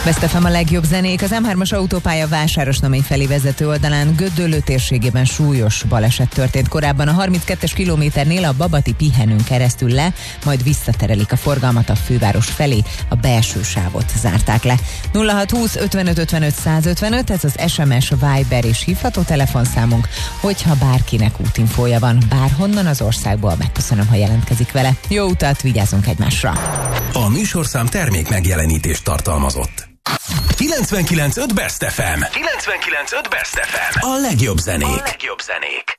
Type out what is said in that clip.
Best FM a legjobb zenék. Az M3-as autópálya Vásárosnamény felé vezető oldalán Gödöllő térségében súlyos baleset történt korábban. A 32-es kilométernél a Babati pihenőn keresztül le, majd visszaterelik a forgalmat a főváros felé. A belső sávot zárták le. 0620 55 55 155, ez az SMS, Viber és hívható telefonszámunk, hogyha bárkinek útinfója van bárhonnan az országból, megköszönöm, ha jelentkezik vele. Jó utat, vigyázzunk egymásra! A műsorszám termék megjelenítést tartalmazott. 99.5 Best FM. 99.5 Best FM. A legjobb zenék.